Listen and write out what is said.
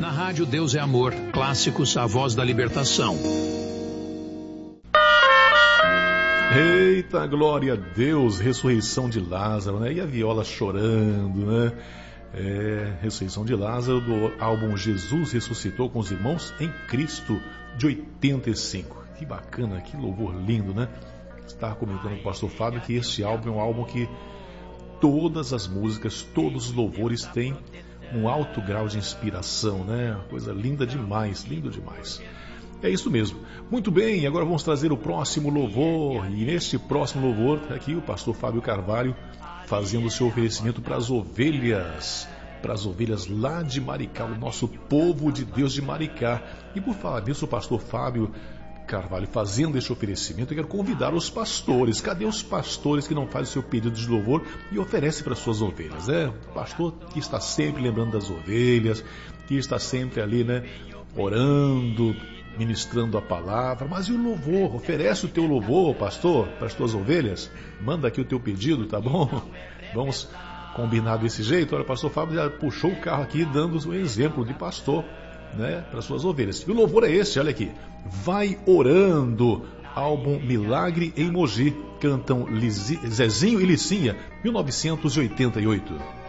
Na rádio Deus é Amor, clássicos, a voz da libertação. Eita, glória a Deus, ressurreição de Lázaro, né? E a viola chorando, né? Ressurreição de Lázaro, do álbum Jesus Ressuscitou com os Irmãos em Cristo, de 85. Que bacana, que louvor lindo, né? Estava comentando com o pastor Fábio que este álbum é um álbum que todas as músicas, todos os louvores têm um alto grau de inspiração, né? Coisa linda demais, lindo demais. É isso mesmo. Muito bem, agora vamos trazer o próximo louvor. E neste próximo louvor, aqui o pastor Fábio Carvalho fazendo o seu oferecimento para as ovelhas lá de Maricá, o nosso povo de Deus de Maricá. E por falar nisso, o pastor Fábio Carvalho fazendo este oferecimento, eu quero convidar os pastores. Cadê os pastores que não fazem o seu pedido de louvor e oferecem para suas ovelhas, né? O pastor que está sempre lembrando das ovelhas, que está sempre ali, né, orando, ministrando a palavra. Mas e o louvor? Oferece o teu louvor, pastor, para as tuas ovelhas. Manda aqui o teu pedido, tá bom? Vamos combinar desse jeito. Olha, o pastor Fábio já puxou o carro aqui dando um exemplo de pastor, né, para as suas ovelhas. E o louvor é esse, olha aqui. Vai Orando, álbum Milagre em Mogi. Cantam Zezinho e Licinha, 1988.